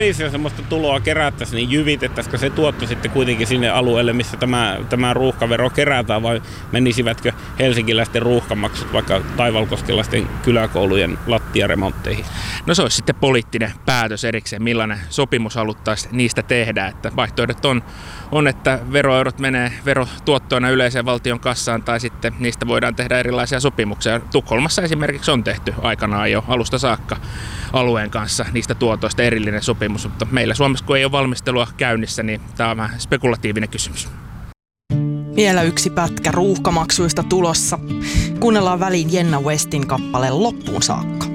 Jos semmoista tuloa kerättäisiin, niin jyvitettäisikö se tuotto sitten kuitenkin sinne alueelle, missä tämä ruuhkavero kerätään, vai menisivätkö helsinkiläisten ruuhkamaksut vaikka taivalkoskelaisten kyläkoulujen lattiaremontteihin? No se olisi sitten poliittinen päätös erikseen, millainen sopimus haluttaisiin niistä tehdä. Että vaihtoehdot on, että veroeurot menee verotuottoina yleiseen valtion kassaan, tai sitten niistä voidaan tehdä erilaisia sopimuksia. Tukholmassa esimerkiksi on tehty aikanaan jo alusta saakka alueen kanssa niistä tuotoista erillinen sopimus, mutta meillä Suomessa, kun ei ole valmistelua käynnissä, niin tämä on vähän spekulatiivinen kysymys. Vielä yksi pätkä ruuhkamaksuista tulossa. Kuunnellaan väliin Jenna Westin kappale loppuun saakka.